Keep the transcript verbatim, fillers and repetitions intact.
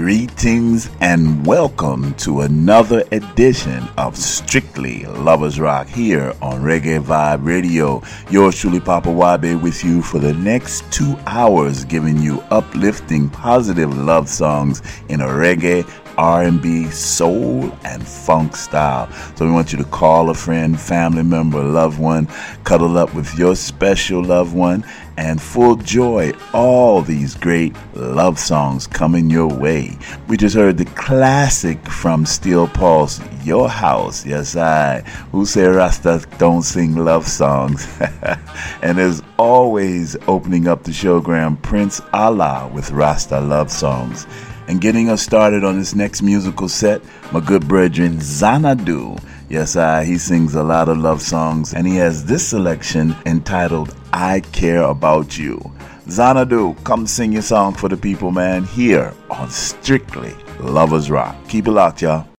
Greetings and welcome to another edition of Strictly Lovers Rock here on Reggae Vibe Radio. Yours truly, Papa Wabe, with you for the next two hours, giving you uplifting, positive love songs in a reggae, R and B, soul, and funk style. So we want you to call a friend, family member, loved one, cuddle up with your special loved one, and full joy all these great love songs coming your way. We just heard the classic from Steel Pulse, Your House. Yes, I. Who say Rasta don't sing love songs? And as always, opening up the showgram, Prince Allah with Rasta love songs. And getting us started on this next musical set, my good brethren, Xanadu. Yes, I, he sings a lot of love songs, and he has this selection entitled, I Care About You. Xanadu, come sing your song for the people, man, here on Strictly Lovers Rock. Keep it locked, y'all.